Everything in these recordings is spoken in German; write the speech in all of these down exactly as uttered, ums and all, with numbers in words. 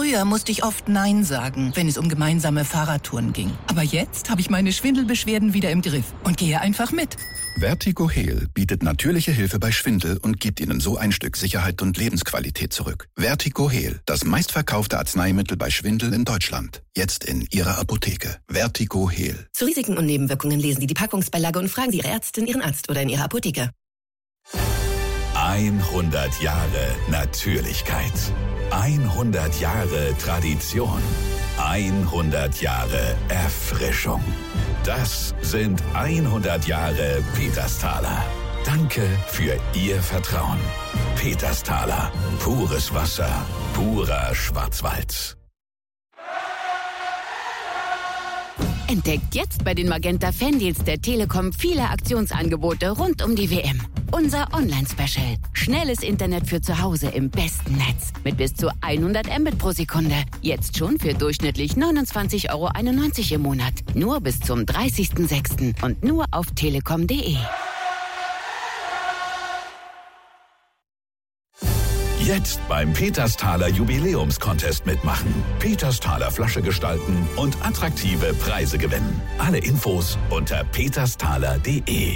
Früher musste ich oft Nein sagen, wenn es um gemeinsame Fahrradtouren ging. Aber jetzt habe ich meine Schwindelbeschwerden wieder im Griff und gehe einfach mit. Vertigo Heal bietet natürliche Hilfe bei Schwindel und gibt Ihnen so ein Stück Sicherheit und Lebensqualität zurück. Vertigo Heal, das meistverkaufte Arzneimittel bei Schwindel in Deutschland. Jetzt in Ihrer Apotheke. Vertigo Heal. Zu Risiken und Nebenwirkungen lesen Sie die Packungsbeilage und fragen Sie Ihre Ärztin, Ihren Arzt oder in Ihrer Apotheke. hundert Jahre Natürlichkeit. hundert Jahre Tradition. hundert Jahre Erfrischung. Das sind hundert Jahre Petersthaler. Danke für Ihr Vertrauen. Petersthaler. Pures Wasser. Purer Schwarzwald. Entdeckt jetzt bei den Magenta Fandeals der Telekom viele Aktionsangebote rund um die W M. Unser Online-Special. Schnelles Internet für zu Hause im besten Netz. Mit bis zu hundert Mbit pro Sekunde. Jetzt schon für durchschnittlich neunundzwanzig Euro einundneunzig im Monat. Nur bis zum dreißigsten sechsten und nur auf telekom punkt de. Jetzt beim Petersthaler Jubiläumscontest mitmachen. Petersthaler Flasche gestalten und attraktive Preise gewinnen. Alle Infos unter petersthaler punkt de.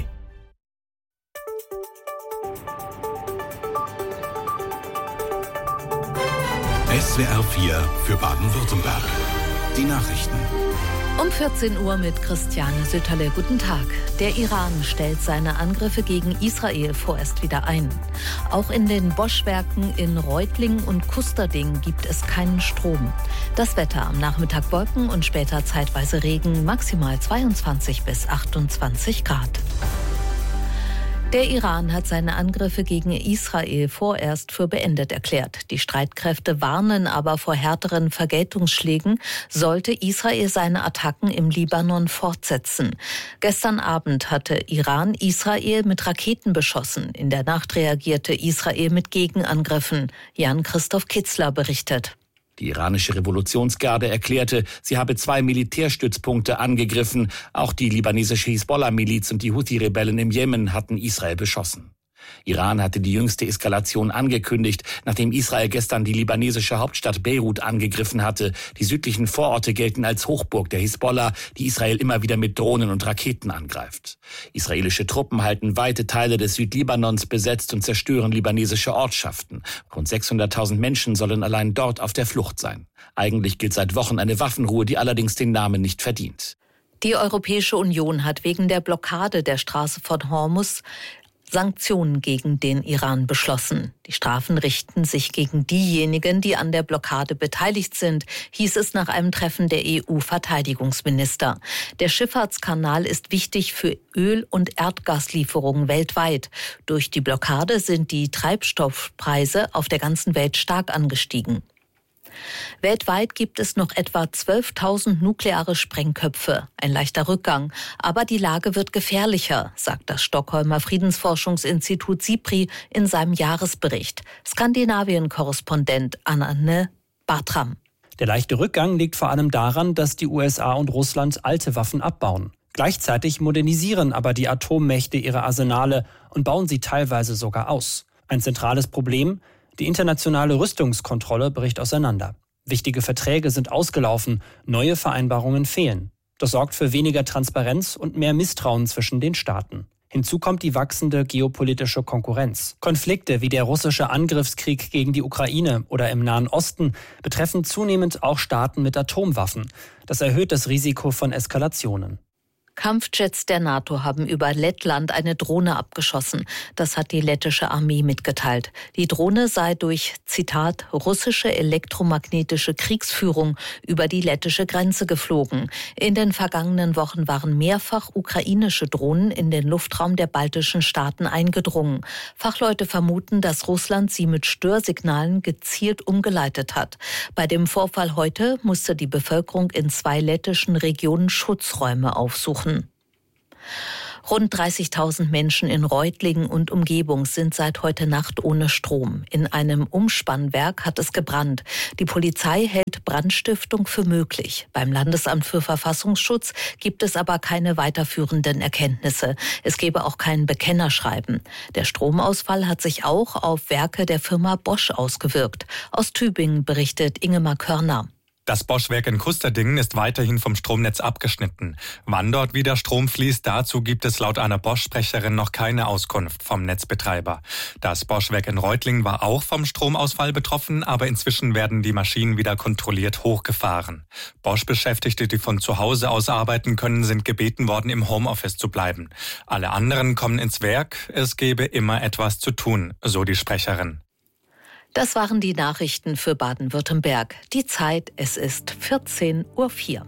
S W R vier für Baden-Württemberg. Die Nachrichten. Um vierzehn Uhr mit Christiane Sütterle. Guten Tag. Der Iran stellt seine Angriffe gegen Israel vorerst wieder ein. Auch in den Bosch-Werken in Reutlingen und Kusterding gibt es keinen Strom. Das Wetter: am Nachmittag Wolken und später zeitweise Regen, maximal zweiundzwanzig bis achtundzwanzig Grad. Der Iran hat seine Angriffe gegen Israel vorerst für beendet erklärt. Die Streitkräfte warnen aber vor härteren Vergeltungsschlägen, sollte Israel seine Attacken im Libanon fortsetzen. Gestern Abend hatte Iran Israel mit Raketen beschossen. In der Nacht reagierte Israel mit Gegenangriffen. Jan-Christoph Kitzler berichtet. Die iranische Revolutionsgarde erklärte, sie habe zwei Militärstützpunkte angegriffen. Auch die libanesische Hisbollah-Miliz und die Houthi-Rebellen im Jemen hatten Israel beschossen. Iran hatte die jüngste Eskalation angekündigt, nachdem Israel gestern die libanesische Hauptstadt Beirut angegriffen hatte. Die südlichen Vororte gelten als Hochburg der Hisbollah, die Israel immer wieder mit Drohnen und Raketen angreift. Israelische Truppen halten weite Teile des Südlibanons besetzt und zerstören libanesische Ortschaften. Rund sechshunderttausend Menschen sollen allein dort auf der Flucht sein. Eigentlich gilt seit Wochen eine Waffenruhe, die allerdings den Namen nicht verdient. Die Europäische Union hat wegen der Blockade der Straße von Hormuz Sanktionen gegen den Iran beschlossen. Die Strafen richten sich gegen diejenigen, die an der Blockade beteiligt sind, hieß es nach einem Treffen der E U-Verteidigungsminister. Der Schifffahrtskanal ist wichtig für Öl- und Erdgaslieferungen weltweit. Durch die Blockade sind die Treibstoffpreise auf der ganzen Welt stark angestiegen. Weltweit gibt es noch etwa zwölftausend nukleare Sprengköpfe. Ein leichter Rückgang. Aber die Lage wird gefährlicher, sagt das Stockholmer Friedensforschungsinstitut SIPRI in seinem Jahresbericht. Skandinavien-Korrespondent Anne Bartram. Der leichte Rückgang liegt vor allem daran, dass die U S A und Russland alte Waffen abbauen. Gleichzeitig modernisieren aber die Atommächte ihre Arsenale und bauen sie teilweise sogar aus. Ein zentrales Problem: die internationale Rüstungskontrolle bricht auseinander. Wichtige Verträge sind ausgelaufen, neue Vereinbarungen fehlen. Das sorgt für weniger Transparenz und mehr Misstrauen zwischen den Staaten. Hinzu kommt die wachsende geopolitische Konkurrenz. Konflikte wie der russische Angriffskrieg gegen die Ukraine oder im Nahen Osten betreffen zunehmend auch Staaten mit Atomwaffen. Das erhöht das Risiko von Eskalationen. Kampfjets der NATO haben über Lettland eine Drohne abgeschossen. Das hat die lettische Armee mitgeteilt. Die Drohne sei durch, Zitat, russische elektromagnetische Kriegsführung über die lettische Grenze geflogen. In den vergangenen Wochen waren mehrfach ukrainische Drohnen in den Luftraum der baltischen Staaten eingedrungen. Fachleute vermuten, dass Russland sie mit Störsignalen gezielt umgeleitet hat. Bei dem Vorfall heute musste die Bevölkerung in zwei lettischen Regionen Schutzräume aufsuchen. Rund dreißigtausend Menschen in Reutlingen und Umgebung sind seit heute Nacht ohne Strom. In einem Umspannwerk hat es gebrannt. Die Polizei hält Brandstiftung für möglich. Beim Landesamt für Verfassungsschutz gibt es aber keine weiterführenden Erkenntnisse. Es gebe auch kein Bekennerschreiben. Der Stromausfall hat sich auch auf Werke der Firma Bosch ausgewirkt. Aus Tübingen berichtet Ingemar Körner. Das Bosch-Werk in Kusterdingen ist weiterhin vom Stromnetz abgeschnitten. Wann dort wieder Strom fließt, dazu gibt es laut einer Bosch-Sprecherin noch keine Auskunft vom Netzbetreiber. Das Bosch-Werk in Reutlingen war auch vom Stromausfall betroffen, aber inzwischen werden die Maschinen wieder kontrolliert hochgefahren. Bosch-Beschäftigte, die von zu Hause aus arbeiten können, sind gebeten worden, im Homeoffice zu bleiben. Alle anderen kommen ins Werk, es gebe immer etwas zu tun, so die Sprecherin. Das waren die Nachrichten für Baden-Württemberg. Die Zeit, es ist vierzehn Uhr vier.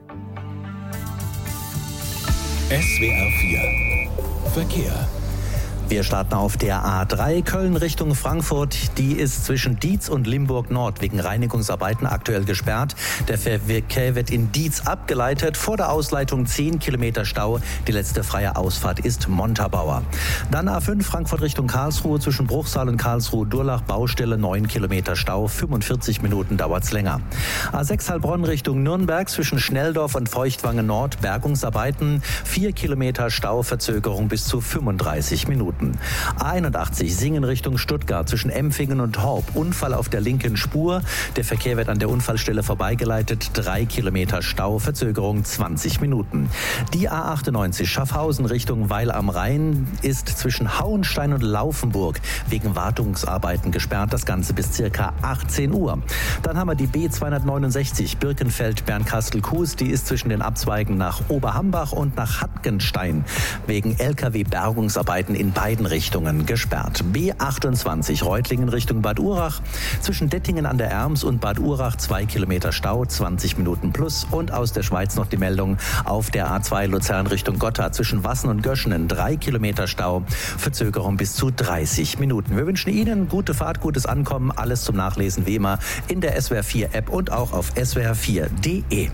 S W R vier Verkehr. Wir starten auf der A drei Köln Richtung Frankfurt. Die ist zwischen Dietz und Limburg Nord wegen Reinigungsarbeiten aktuell gesperrt. Der Verkehr wird in Dietz abgeleitet. Vor der Ausleitung zehn Kilometer Stau. Die letzte freie Ausfahrt ist Montabaur. Dann A fünf Frankfurt Richtung Karlsruhe zwischen Bruchsal und Karlsruhe-Durlach. Baustelle neun Kilometer Stau. fünfundvierzig Minuten dauert's länger. A sechs Heilbronn Richtung Nürnberg zwischen Schnelldorf und Feuchtwangen Nord. Bergungsarbeiten. vier Kilometer Stau. Verzögerung bis zu fünfunddreißig Minuten. A einundachtzig Singen Richtung Stuttgart zwischen Empfingen und Horb. Unfall auf der linken Spur. Der Verkehr wird an der Unfallstelle vorbeigeleitet. Drei Kilometer Stau, Verzögerung zwanzig Minuten. Die A achtundneunzig Schaffhausen Richtung Weil am Rhein ist zwischen Hauenstein und Laufenburg wegen Wartungsarbeiten gesperrt. Das Ganze bis circa achtzehn Uhr. Dann haben wir die B zweihundertneunundsechzig Birkenfeld-Bernkastel-Kues. Die ist zwischen den Abzweigen nach Oberhambach und nach Hattgenstein wegen L K W-Bergungsarbeiten in beiden Richtungen gesperrt. B achtundzwanzig Reutlingen Richtung Bad Urach. Zwischen Dettingen an der Erms und Bad Urach zwei Kilometer Stau, zwanzig Minuten plus. Und aus der Schweiz noch die Meldung auf der A zwei Luzern Richtung Gotthard zwischen Wassen und Göschenen drei Kilometer Stau, Verzögerung bis zu dreißig Minuten. Wir wünschen Ihnen gute Fahrt, gutes Ankommen. Alles zum Nachlesen wie immer in der S W R vier App und auch auf S W R vier Punkt de.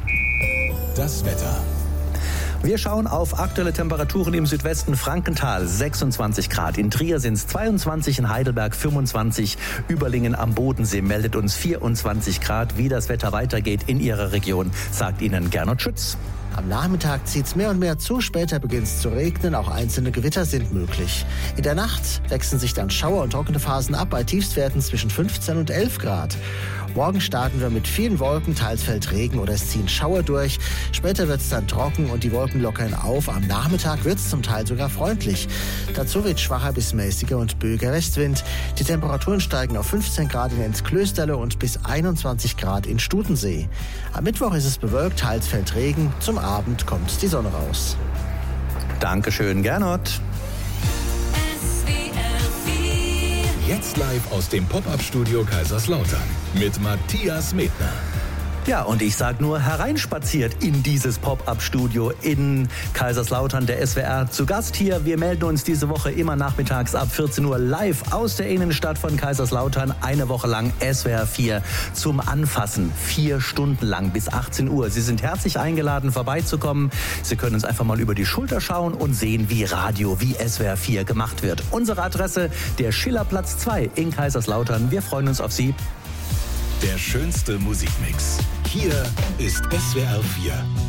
Das Wetter. Wir schauen auf aktuelle Temperaturen im Südwesten Frankenthal, sechsundzwanzig Grad. In Trier sind es zweiundzwanzig, in Heidelberg fünfundzwanzig. Überlingen am Bodensee meldet uns vierundzwanzig Grad. Wie das Wetter weitergeht in Ihrer Region, sagt Ihnen Gernot Schütz. Am Nachmittag zieht es mehr und mehr zu, später beginnt es zu regnen, auch einzelne Gewitter sind möglich. In der Nacht wechseln sich dann Schauer und trockene Phasen ab, bei Tiefstwerten zwischen fünfzehn und elf Grad. Morgen starten wir mit vielen Wolken, teils fällt Regen oder es ziehen Schauer durch. Später wird es dann trocken und die Wolken lockern auf. Am Nachmittag wird es zum Teil sogar freundlich. Dazu weht schwacher bis mäßiger und böiger Westwind. Die Temperaturen steigen auf fünfzehn Grad in Enz-Klösterle und bis einundzwanzig Grad in Stutensee. Am Mittwoch ist es bewölkt, teils fällt Regen. Zum Abend kommt die Sonne raus. Dankeschön, Gernot. Jetzt live aus dem Pop-Up-Studio Kaiserslautern mit Matthias Medner. Ja, und ich sag nur, hereinspaziert in dieses Pop-Up-Studio in Kaiserslautern, der S W R zu Gast hier. Wir melden uns diese Woche immer nachmittags ab vierzehn Uhr live aus der Innenstadt von Kaiserslautern. Eine Woche lang S W R vier zum Anfassen. Vier Stunden lang bis achtzehn Uhr. Sie sind herzlich eingeladen, vorbeizukommen. Sie können uns einfach mal über die Schulter schauen und sehen, wie Radio, wie S W R vier gemacht wird. Unsere Adresse, der Schillerplatz zwei in Kaiserslautern. Wir freuen uns auf Sie. Der schönste Musikmix. Hier ist S W R vier.